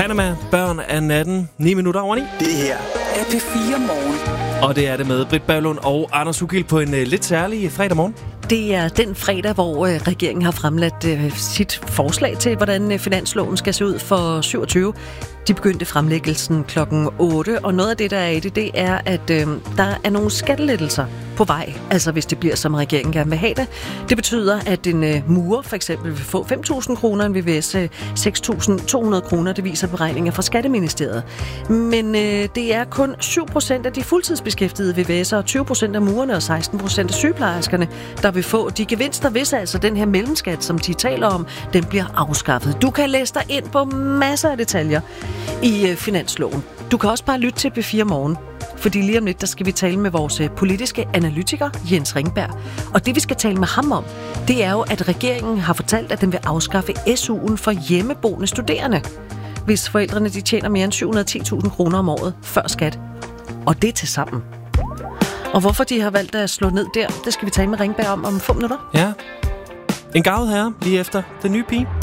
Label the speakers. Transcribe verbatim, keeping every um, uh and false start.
Speaker 1: Panama, børn af natten, ni minutter over ni.
Speaker 2: Det her er P fire Morgen.
Speaker 1: Og det er det med Britt Berglund og Anders Ugilt på en uh, lidt særlig fredag morgen.
Speaker 3: Det er den fredag, hvor øh, regeringen har fremlagt øh, sit forslag til, hvordan øh, finansloven skal se ud for syvogtyve. De begyndte fremlæggelsen klokken otte, og noget af det, der er i det, det er, at øh, der er nogle skattelettelser på vej. Altså hvis det bliver, som regeringen gerne vil have det. Det betyder, at en øh, murer for eksempel vil få fem tusind kroner, en V V S øh, seks tusind to hundrede kroner. Det viser beregninger fra Skatteministeriet. Men øh, det er kun syv procent af de fuldtidsbeskæftigede V V S'er, og tyve procent af murerne og seksten procent af sygeplejerskerne, der vil få de gevinster, hvis altså den her mellemskat, som de taler om, den bliver afskaffet. Du kan læse dig ind på masser af detaljer i øh, finansloven. Du kan også bare lytte til P fire Morgen, fordi lige om lidt, der skal vi tale med vores politiske analytiker, Jens Ringberg. Og det, vi skal tale med ham om, det er jo, at regeringen har fortalt, at den vil afskaffe S U'en for hjemmeboende studerende, hvis forældrene de tjener mere end syv hundrede og ti tusind kroner om året før skat. Og det til sammen. Og hvorfor de har valgt at slå ned der, det skal vi tale med Ringberg om om få minutter.
Speaker 1: Ja. En gavet herre lige efter den nye pige.